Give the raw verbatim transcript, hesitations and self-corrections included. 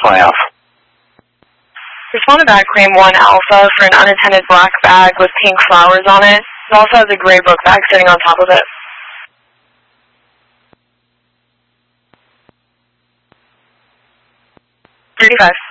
fly off. Responded back claim one Alpha for an unattended black bag with pink flowers on it. It also has a gray book bag sitting on top of it. thirty-five.